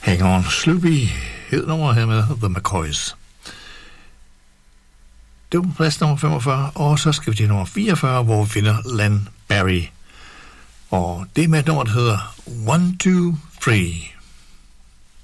Hang On Sloopy hed nummeret her med The McCoys. Det var på plads nummer 45, og så skal vi til nummer 44, hvor vi finder Len Barry. Og det er med et nummer, der hedder 1, 2, 3.